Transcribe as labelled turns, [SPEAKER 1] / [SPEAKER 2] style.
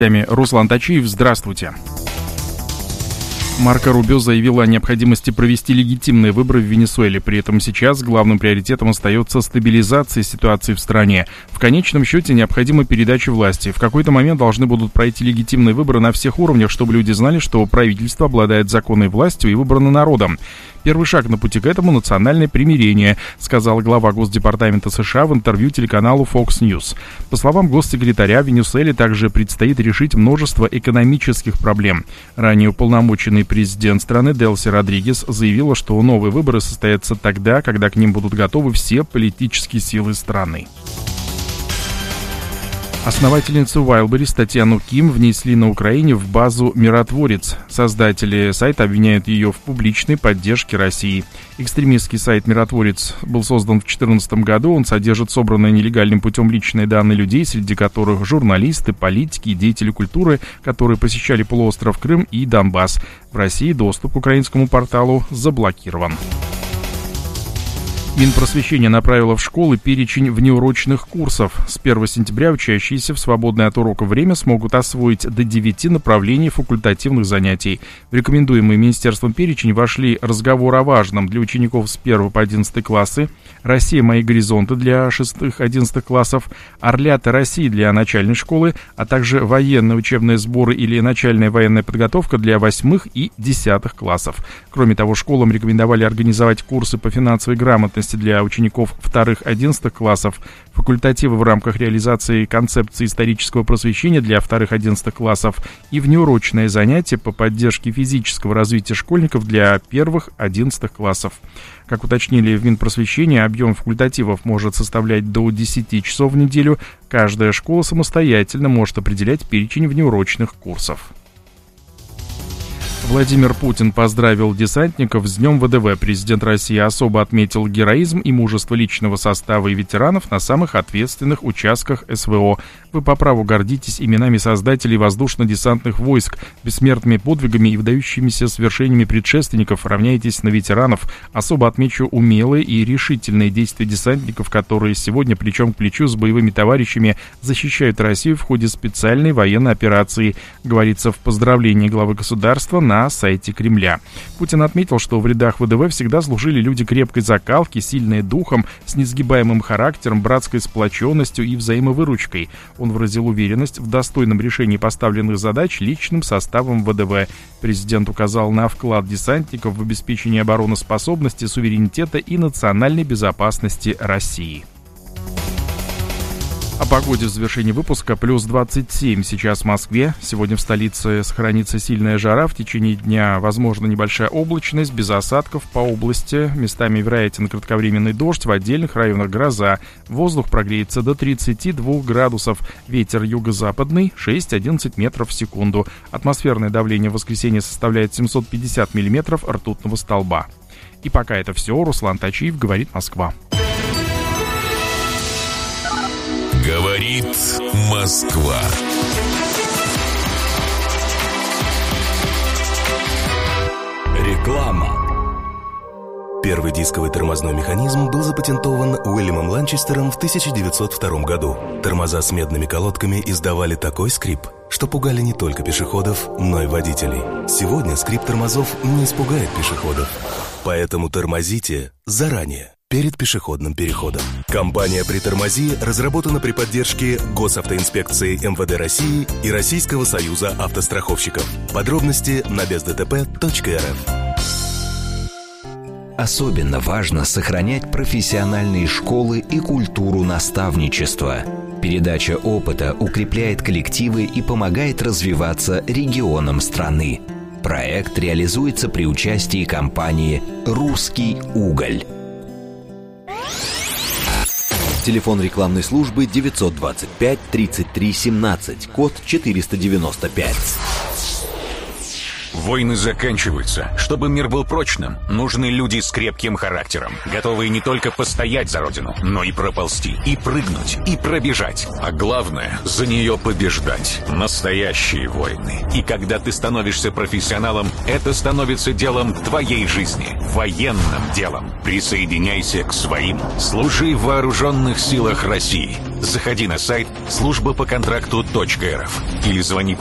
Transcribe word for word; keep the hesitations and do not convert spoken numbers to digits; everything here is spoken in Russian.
[SPEAKER 1] Руслан Тачиев, здравствуйте. Марко Рубио заявила о необходимости провести легитимные выборы в Венесуэле. При этом сейчас главным приоритетом остается стабилизация ситуации в стране. В конечном счете необходима передача власти. В какой-то момент должны будут пройти легитимные выборы на всех уровнях, чтобы люди знали, что правительство обладает законной властью и выбрано народом. Первый шаг на пути к этому — национальное примирение, сказал глава Госдепартамента США в интервью телеканалу Fox News. По словам госсекретаря, в Венесуэле также предстоит решить множество экономических проблем. Ранее уполномоченный президент страны Делси Родригес заявила, что новые выборы состоятся тогда, когда к ним будут готовы все политические силы страны. Основательницу Wildberries Татьяну Ким внесли на Украине в базу «Миротворец». Создатели сайта обвиняют ее в публичной поддержке России. Экстремистский сайт «Миротворец» был создан в две тысячи четырнадцатом году. Он содержит собранные нелегальным путем личные данные людей, среди которых журналисты, политики и деятели культуры, которые посещали полуостров Крым и Донбасс. В России доступ к украинскому порталу заблокирован. Минпросвещение направило в школы перечень внеурочных курсов. С первого сентября учащиеся в свободное от уроков время смогут освоить до девяти направлений факультативных занятий. В рекомендуемый Министерством перечень вошли разговор о важном для учеников с первого по одиннадцатый классы, «Россия. Мои горизонты» для шестых-одиннадцатых классов, «Орлята России» для начальной школы, а также военные учебные сборы или начальная военная подготовка для восьмых и десятых классов. Кроме того, школам рекомендовали организовать курсы по финансовой грамотности для учеников вторых-одиннадцатых классов, факультативы в рамках реализации концепции исторического просвещения для вторых-одиннадцатых классов и внеурочные занятия по поддержке физического развития школьников для первых-одиннадцатых классов. Как уточнили в Минпросвещении, объем факультативов может составлять до десяти часов в неделю. Каждая школа самостоятельно может определять перечень внеурочных курсов. Владимир Путин поздравил десантников с Днем ВДВ. Президент России особо отметил героизм и мужество личного состава и ветеранов на самых ответственных участках СВО. Вы по праву гордитесь именами создателей воздушно-десантных войск, бессмертными подвигами и выдающимися свершениями предшественников, равняетесь на ветеранов. Особо отмечу умелые и решительные действия десантников, которые сегодня плечом к плечу с боевыми товарищами защищают Россию в ходе специальной военной операции, говорится в поздравлении главы государства на сайте Кремля. Путин отметил, что в рядах ВДВ всегда служили люди крепкой закалки, сильные духом, с несгибаемым характером, братской сплоченностью и взаимовыручкой. Он выразил уверенность в достойном решении поставленных задач личным составом ВДВ. Президент указал на вклад десантников в обеспечение обороноспособности, суверенитета и национальной безопасности России. О погоде в завершении выпуска. Плюс двадцать семь сейчас в Москве. Сегодня в столице сохранится сильная жара. В течение дня возможна небольшая облачность, без осадков по области. Местами вероятен кратковременный дождь, в отдельных районах гроза. Воздух прогреется до тридцати двух градусов. Ветер юго-западный шесть-одиннадцать метров в секунду. Атмосферное давление в воскресенье составляет семьсот пятьдесят миллиметров ртутного столба. И пока это все. Руслан Тачиев, говорит Москва.
[SPEAKER 2] Говорит Москва. Реклама. Первый дисковый тормозной механизм был запатентован Уильямом Ланчестером в тысяча девятьсот втором году. Тормоза с медными колодками издавали такой скрип, что пугали не только пешеходов, но и водителей. Сегодня скрип тормозов не испугает пешеходов. Поэтому тормозите заранее, перед пешеходным переходом. Компания «Притормози» разработана при поддержке Госавтоинспекции МВД России и Российского союза автостраховщиков. Подробности на без дэ тэ пэ точка эр эф.
[SPEAKER 3] Особенно важно сохранять профессиональные школы и культуру наставничества. Передача опыта укрепляет коллективы и помогает развиваться регионам страны. Проект реализуется при участии компании «Русский уголь». Телефон рекламной службы девятьсот двадцать пять тридцать три семнадцать, код четыреста девяносто пять.
[SPEAKER 4] Войны заканчиваются. Чтобы мир был прочным, нужны люди с крепким характером, готовые не только постоять за родину, но и проползти, и прыгнуть, и пробежать. А главное, за нее побеждать. Настоящие войны. И когда ты становишься профессионалом, это становится делом твоей жизни. Военным делом. Присоединяйся к своим. Служи в вооруженных силах России. Заходи на сайт служба по контракту точка эр эф или звони